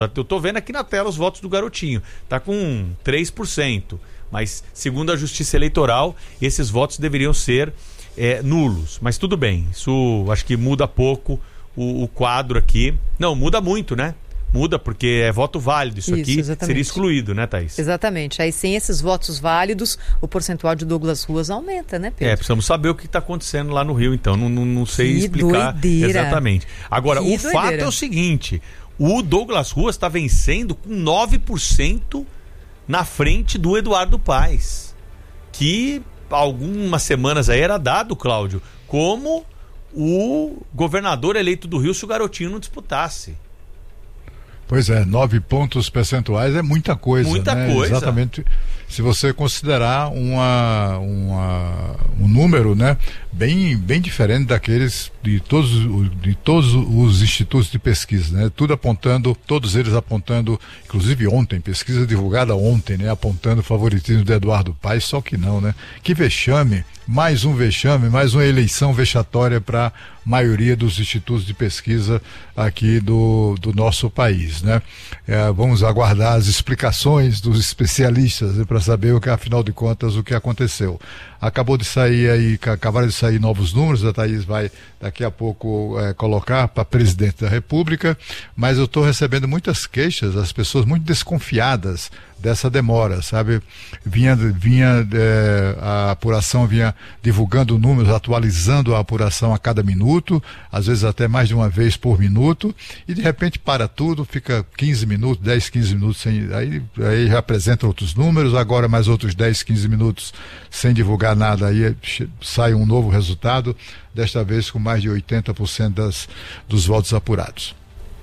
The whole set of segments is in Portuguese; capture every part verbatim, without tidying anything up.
Eu tô vendo aqui na tela os votos do Garotinho. Tá com três por cento. Mas, segundo a Justiça Eleitoral, esses votos deveriam ser é, nulos. Mas tudo bem, isso acho que muda pouco o, o quadro aqui. Não, muda muito, né? Muda porque é voto válido. Isso, isso aqui exatamente. Seria excluído, né, Thaís? Exatamente. Aí, sem esses votos válidos, o percentual de Douglas Ruas aumenta, né, Pedro? É, precisamos saber o que está acontecendo lá no Rio, então. Não, não, não sei que explicar doideira. Exatamente. Agora, que o doideira. fato é o seguinte: o Douglas Ruas está vencendo com nove por cento na frente do Eduardo Paes, que algumas semanas aí era dado, Cláudio, como o governador eleito do Rio se o Garotinho não disputasse. Pois é, nove pontos percentuais é muita coisa. Muita né? coisa. Exatamente. Se você considerar uma, uma, um número, né, bem, bem diferente daqueles de todos, de todos os institutos de pesquisa, né? Tudo apontando, todos eles apontando, inclusive ontem, pesquisa divulgada ontem, né, apontando o favoritismo de Eduardo Paes, só que não, né? Que vexame, mais um vexame, mais uma eleição vexatória para a maioria dos institutos de pesquisa aqui do, do nosso país, né? É, vamos aguardar as explicações dos especialistas, né, para saber o que, afinal de contas, o que aconteceu. Acabou de sair aí, acabaram de sair novos números, a Thaís vai daqui a pouco é, colocar para presidente da República, mas eu estou recebendo muitas queixas, as pessoas muito desconfiadas dessa demora, sabe? Vinha, vinha é, a apuração vinha divulgando números, atualizando a apuração a cada minuto, às vezes até mais de uma vez por minuto, e de repente para tudo, fica quinze minutos, dez, quinze minutos sem, aí, aí já apresenta outros números, agora mais outros dez, quinze minutos sem divulgar nada, aí sai um novo resultado, desta vez com mais de oitenta por cento das, dos votos apurados.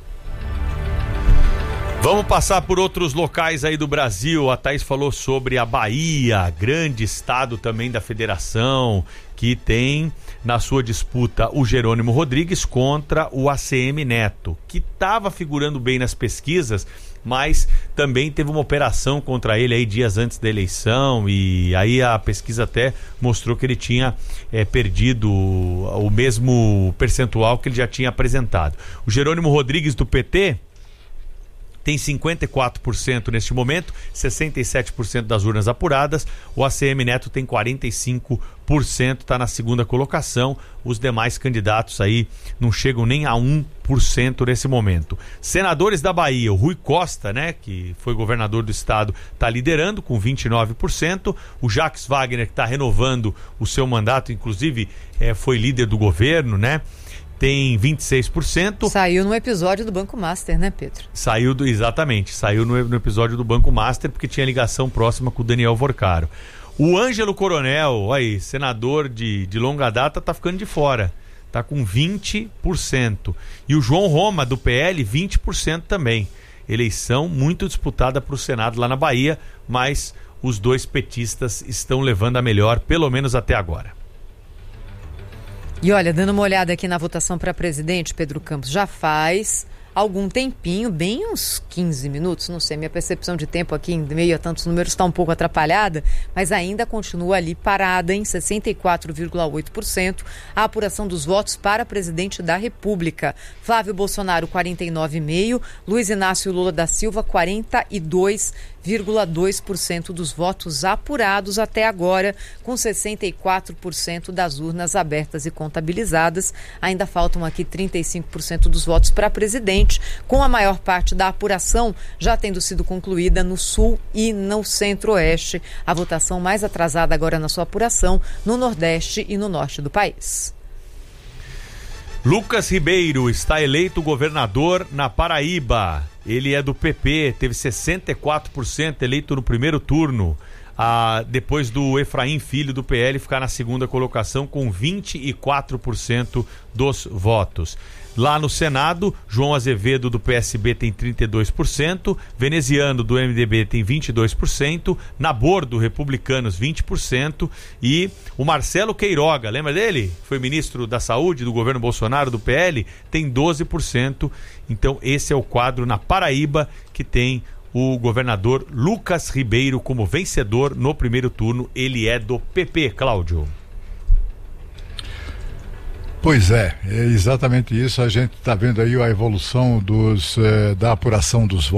Vamos passar por outros locais aí do Brasil. A Thaís falou sobre a Bahia, grande estado também da federação, que tem na sua disputa o Jerônimo Rodrigues contra o A C M Neto, que estava figurando bem nas pesquisas, mas também teve uma operação contra ele aí dias antes da eleição, e aí a pesquisa até mostrou que ele tinha é, perdido o mesmo percentual que ele já tinha apresentado. O Jerônimo Rodrigues do P T tem cinquenta e quatro por cento neste momento, sessenta e sete por cento das urnas apuradas. O A C M Neto tem quarenta e cinco por cento, está na segunda colocação. Os demais candidatos aí não chegam nem a um por cento nesse momento. Senadores da Bahia, o Rui Costa, né, que foi governador do estado, está liderando com vinte e nove por cento. O Jacques Wagner, que está renovando o seu mandato, inclusive é, foi líder do governo, né? Tem vinte e seis por cento. Saiu no episódio do Banco Master, né, Pedro? Saiu, do, exatamente, saiu no, no episódio do Banco Master, porque tinha ligação próxima com o Daniel Vorcaro. O Ângelo Coronel, aí, senador de, de longa data, tá ficando de fora. Tá com vinte por cento. E o João Roma, do P L, vinte por cento também. Eleição muito disputada para o Senado lá na Bahia, mas os dois petistas estão levando a melhor, pelo menos até agora. E olha, dando uma olhada aqui na votação para presidente, Pedro Campos, já faz algum tempinho, bem uns quinze minutos, não sei, minha percepção de tempo aqui em meio a tantos números está um pouco atrapalhada, mas ainda continua ali parada em sessenta e quatro vírgula oito por cento a apuração dos votos para presidente da República. Flávio Bolsonaro, quarenta e nove vírgula cinco por cento, Luiz Inácio Lula da Silva, quarenta e dois vírgula dois por cento dos votos apurados até agora, com sessenta e quatro por cento das urnas abertas e contabilizadas. Ainda faltam aqui trinta e cinco por cento dos votos para presidente, com a maior parte da apuração já tendo sido concluída no Sul e no Centro-Oeste. A votação mais atrasada agora na sua apuração no Nordeste e no Norte do país. Lucas Ribeiro está eleito governador na Paraíba. Ele é do P P, teve sessenta e quatro por cento eleito no primeiro turno, ah, depois do Efraim Filho do P L ficar na segunda colocação com vinte e quatro por cento dos votos. Lá no Senado, João Azevedo do P S B tem trinta e dois por cento, Veneziano do M D B tem vinte e dois por cento, Nabor do Republicanos vinte por cento e o Marcelo Queiroga, lembra dele? Foi ministro da Saúde do governo Bolsonaro do P L, tem doze por cento. Então esse é o quadro na Paraíba, que tem o governador Lucas Ribeiro como vencedor no primeiro turno. Ele é do P P, Cláudio. Pois é, é exatamente isso. A gente está vendo aí a evolução dos, eh, da apuração dos votos.